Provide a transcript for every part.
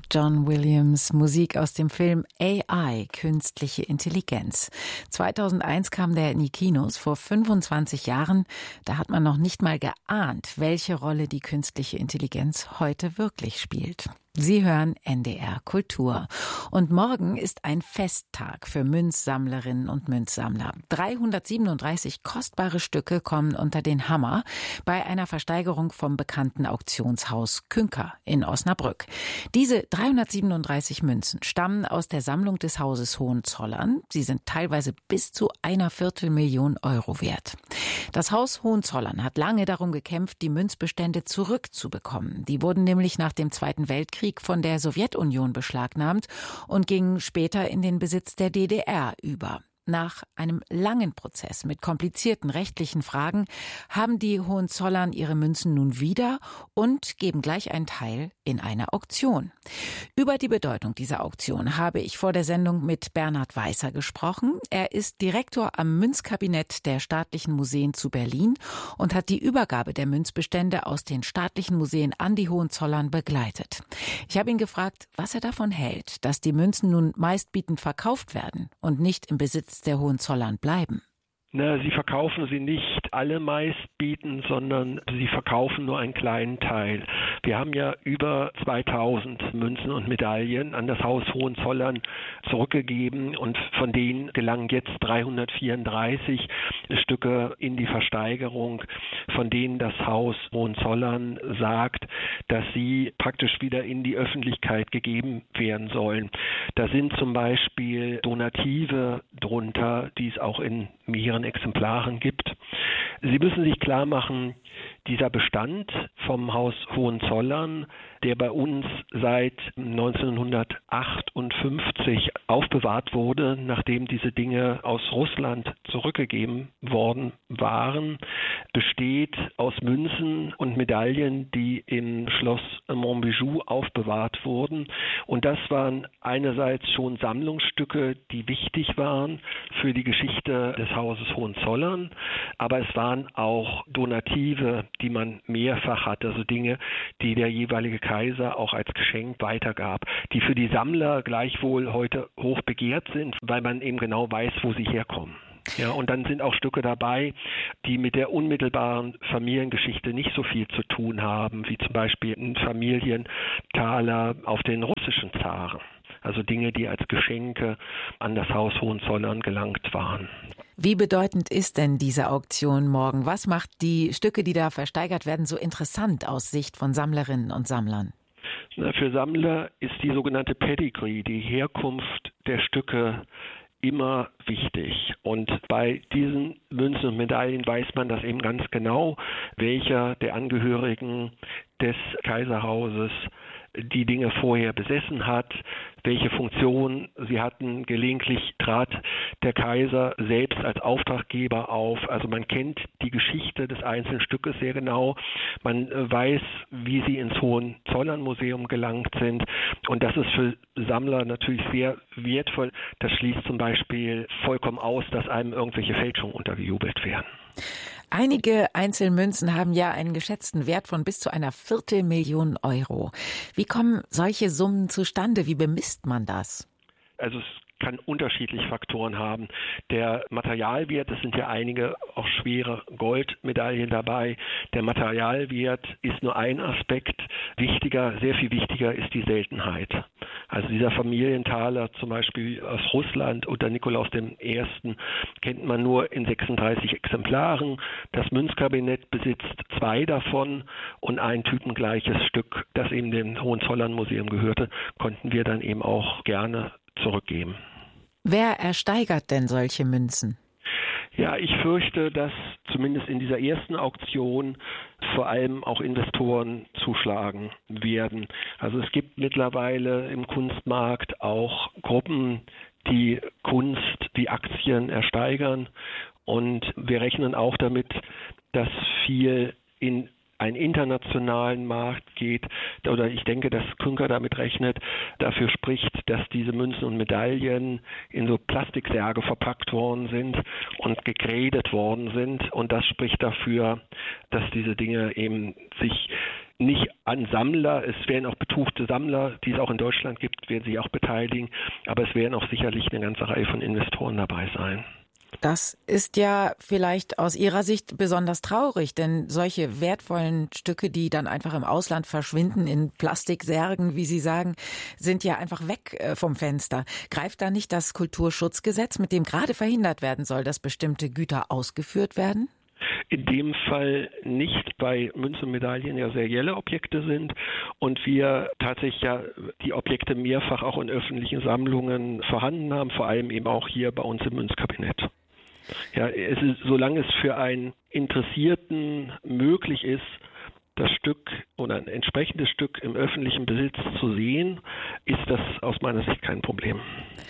John Williams, Musik aus dem Film AI, künstliche Intelligenz. 2001 kam der in die Kinos, vor 25 Jahren. Da hat man noch nicht mal geahnt, welche Rolle die künstliche Intelligenz heute wirklich spielt. Sie hören NDR Kultur. Und morgen ist ein Festtag für Münzsammlerinnen und Münzsammler. 337 kostbare Stücke kommen unter den Hammer bei einer Versteigerung vom bekannten Auktionshaus Künker in Osnabrück. Diese 337 Münzen stammen aus der Sammlung des Hauses Hohenzollern. Sie sind teilweise bis zu 1/4 Million Euro wert. Das Haus Hohenzollern hat lange darum gekämpft, die Münzbestände zurückzubekommen. Die wurden nämlich nach dem Zweiten Weltkrieg von der Sowjetunion beschlagnahmt und gingen später in den Besitz der DDR über. Nach einem langen Prozess mit komplizierten rechtlichen Fragen haben die Hohenzollern ihre Münzen nun wieder und geben gleich einen Teil in eine Auktion. Über die Bedeutung dieser Auktion habe ich vor der Sendung mit Bernhard Weißer gesprochen. Er ist Direktor am Münzkabinett der Staatlichen Museen zu Berlin und hat die Übergabe der Münzbestände aus den staatlichen Museen an die Hohenzollern begleitet. Ich habe ihn gefragt, was er davon hält, dass die Münzen nun meistbietend verkauft werden und nicht im Besitz der Hohenzollern bleiben. Sie verkaufen sie nicht alle meistbietend, sondern sie verkaufen nur einen kleinen Teil. Wir haben ja über 2000 Münzen und Medaillen an das Haus Hohenzollern zurückgegeben und von denen gelangen jetzt 334 Stücke in die Versteigerung, von denen das Haus Hohenzollern sagt, dass sie praktisch wieder in die Öffentlichkeit gegeben werden sollen. Da sind zum Beispiel Donative drunter, die es auch in mehreren Exemplaren gibt. Sie müssen sich klar machen, dieser Bestand vom Haus Hohenzollern, der bei uns seit 1958 aufbewahrt wurde, nachdem diese Dinge aus Russland zurückgegeben worden waren, besteht aus Münzen und Medaillen, die im Schloss Monbijou aufbewahrt wurden. Und das waren einerseits schon Sammlungsstücke, die wichtig waren für die Geschichte des Hauses Hohenzollern, aber es waren auch Donative, die man mehrfach hatte, also Dinge, die der jeweilige Kaiser auch als Geschenk weitergab, die für die Sammler gleichwohl heute hoch begehrt sind, weil man eben genau weiß, wo sie herkommen. Ja, und dann sind auch Stücke dabei, die mit der unmittelbaren Familiengeschichte nicht so viel zu tun haben, wie zum Beispiel ein Familientaler auf den russischen Zaren. Also Dinge, die als Geschenke an das Haus Hohenzollern gelangt waren. Wie bedeutend ist denn diese Auktion morgen? Was macht die Stücke, die da versteigert werden, so interessant aus Sicht von Sammlerinnen und Sammlern? Für Sammler ist die sogenannte Pedigree, die Herkunft der Stücke, immer wichtig. Und bei diesen Münzen und Medaillen weiß man das eben ganz genau, welcher der Angehörigen des Kaiserhauses die Dinge vorher besessen hat, welche Funktion sie hatten. Gelegentlich trat der Kaiser selbst als Auftraggeber auf. Also man kennt die Geschichte des einzelnen Stückes sehr genau. Man weiß, wie sie ins Hohenzollern-Museum gelangt sind. Und das ist für Sammler natürlich sehr wertvoll. Das schließt zum Beispiel vollkommen aus, dass einem irgendwelche Fälschungen untergejubelt werden. Einige Einzelmünzen haben ja einen geschätzten Wert von bis zu 1/4 Million Euro. Wie kommen solche Summen zustande? Wie bemisst man das? Also es kann unterschiedliche Faktoren haben. Der Materialwert, es sind ja einige auch schwere Goldmedaillen dabei. Der Materialwert ist nur ein Aspekt. Wichtiger, sehr viel wichtiger ist die Seltenheit. Also dieser Familientaler zum Beispiel aus Russland unter Nikolaus I. kennt man nur in 36 Exemplaren. Das Münzkabinett besitzt 2 davon und ein typengleiches Stück, das eben dem Hohenzollern-Museum gehörte, konnten wir dann eben auch gerne zurückgeben. Wer ersteigert denn solche Münzen? Ja, ich fürchte, dass zumindest in dieser ersten Auktion vor allem auch Investoren zuschlagen werden. Also es gibt mittlerweile im Kunstmarkt auch Gruppen, die Kunst, die Aktien ersteigern. Und wir rechnen auch damit, dass viel in einen internationalen Markt geht, oder ich denke, dass Künker damit rechnet, dafür spricht, dass diese Münzen und Medaillen in so Plastiksärge verpackt worden sind und gegradet worden sind. Und das spricht dafür, dass diese Dinge eben sich nicht an Sammler. Es werden auch betuchte Sammler, die es auch in Deutschland gibt, werden sich auch beteiligen. Aber es werden auch sicherlich eine ganze Reihe von Investoren dabei sein. Das ist ja vielleicht aus Ihrer Sicht besonders traurig, denn solche wertvollen Stücke, die dann einfach im Ausland verschwinden, in Plastiksärgen, wie Sie sagen, sind ja einfach weg vom Fenster. Greift da nicht das Kulturschutzgesetz, mit dem gerade verhindert werden soll, dass bestimmte Güter ausgeführt werden? In dem Fall nicht, weil Münzen und Medaillen ja serielle Objekte sind und wir tatsächlich ja die Objekte mehrfach auch in öffentlichen Sammlungen vorhanden haben, vor allem eben auch hier bei uns im Münzkabinett. Ja, solange es für einen Interessierten möglich ist, das Stück oder ein entsprechendes Stück im öffentlichen Besitz zu sehen, ist das aus meiner Sicht kein Problem.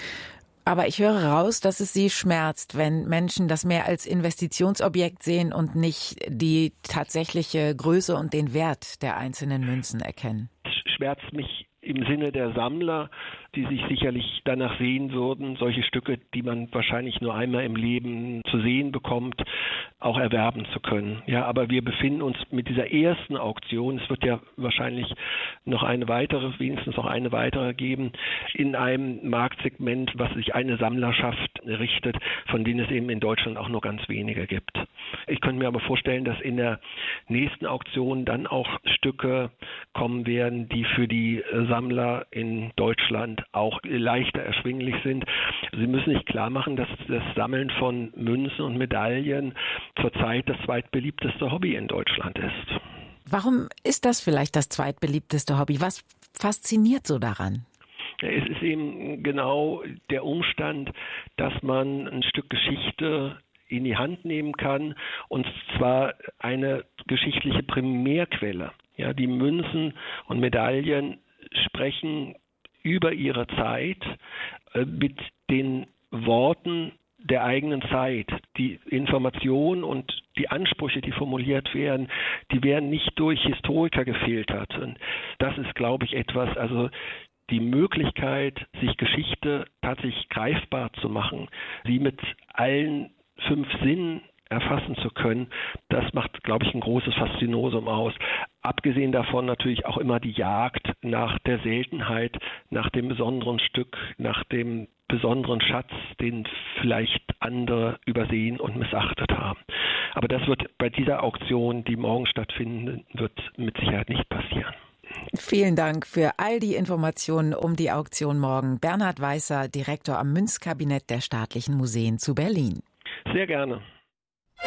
Aber ich höre raus, dass es Sie schmerzt, wenn Menschen das mehr als Investitionsobjekt sehen und nicht die tatsächliche Größe und den Wert der einzelnen Münzen erkennen. Es schmerzt mich im Sinne der Sammler, die sich sicherlich danach sehen würden, solche Stücke, die man wahrscheinlich nur einmal im Leben zu sehen bekommt, auch erwerben zu können. Ja, aber wir befinden uns mit dieser ersten Auktion, es wird ja wahrscheinlich noch eine weitere, wenigstens noch eine weitere geben, in einem Marktsegment, was sich eine Sammlerschaft richtet, von denen es eben in Deutschland auch nur ganz wenige gibt. Ich könnte mir aber vorstellen, dass in der nächsten Auktion dann auch Stücke kommen werden, die für die Sammler in Deutschland auch leichter erschwinglich sind. Sie müssen sich klar machen, dass das Sammeln von Münzen und Medaillen zurzeit das zweitbeliebteste Hobby in Deutschland ist. Warum ist das vielleicht das zweitbeliebteste Hobby? Was fasziniert so daran? Es ist eben genau der Umstand, dass man ein Stück Geschichte in die Hand nehmen kann, und zwar eine geschichtliche Primärquelle. Ja, die Münzen und Medaillen sprechen über ihre Zeit mit den Worten der eigenen Zeit. Die Informationen und die Ansprüche, die formuliert werden, die werden nicht durch Historiker gefiltert. Und das ist, glaube ich, etwas, also die Möglichkeit, sich Geschichte tatsächlich greifbar zu machen, sie mit allen 5 Sinnen erfassen zu können, das macht, glaube ich, ein großes Faszinosum aus. Abgesehen davon natürlich auch immer die Jagd nach der Seltenheit, nach dem besonderen Stück, nach dem besonderen Schatz, den vielleicht andere übersehen und missachtet haben. Aber das wird bei dieser Auktion, die morgen stattfinden wird, mit Sicherheit nicht passieren. Vielen Dank für all die Informationen um die Auktion morgen. Bernhard Weißer, Direktor am Münzkabinett der Staatlichen Museen zu Berlin. Sehr gerne.